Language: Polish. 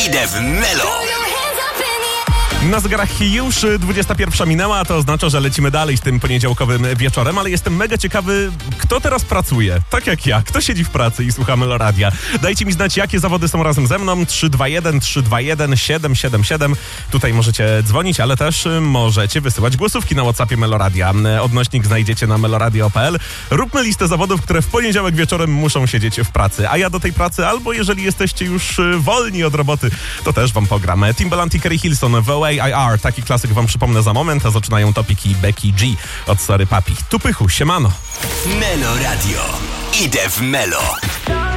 Idę w Melo. Na zegarach już 21 minęła, a to oznacza, że lecimy dalej z tym poniedziałkowym wieczorem, ale jestem mega ciekawy, kto teraz pracuje, tak jak ja, kto siedzi w pracy i słucha Meloradia. Dajcie mi znać, jakie zawody są razem ze mną, 321 777. Tutaj możecie dzwonić, ale też możecie wysyłać głosówki na WhatsAppie Meloradia. Odnośnik znajdziecie na meloradio.pl. Róbmy listę zawodów, które w poniedziałek wieczorem muszą siedzieć w pracy, a ja do tej pracy, albo jeżeli jesteście już wolni od roboty, to też wam pogram. Timbaland i Carrie Hilson w OAIR. Taki klasyk wam przypomnę za moment, a zaczynają topiki Becky G od Sorry Papi. Tu Pychu, siemano. Meloradio. Idę w Melo.